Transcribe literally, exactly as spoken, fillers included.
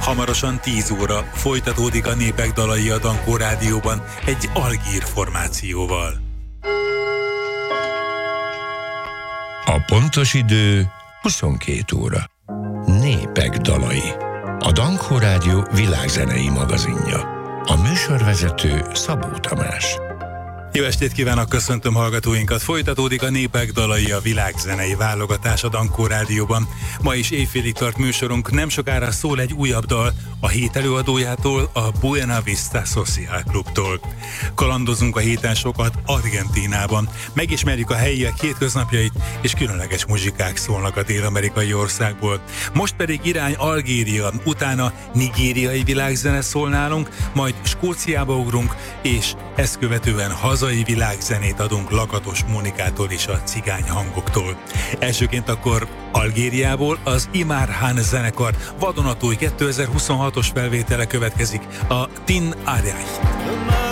Hamarosan tíz óra folytatódik a Népek dalai a Dankó Rádióban egy algír formációval. A pontos idő huszonkét óra. Népek dalai. A Dankó Rádió világzenei magazinja. A műsorvezető Szabó Tamás. Jó estét kívánok, köszöntöm hallgatóinkat! Folytatódik a Népek dalai, a világzenei válogatás a Dankó Rádióban. Ma is éjfélig tart műsorunk, nem sokára szól egy újabb dal a hét előadójától, a Buena Vista Social Clubtól. Kalandozunk a héten sokat Argentínában, megismerjük a helyiek hétköznapjait, és különleges muzsikák szólnak a dél-amerikai országból. Most pedig irány Algéria, utána nigériai világzene szól nálunk, majd Skóciába ugrunk, és ezt követően hazai világzenét adunk Lakatos Mónikától és a cigány hangoktól. Elsőként akkor Algériából az Imar Han zenekar vadonatúj kétezer-huszonhatos felvétele következik, a Tin Ariach.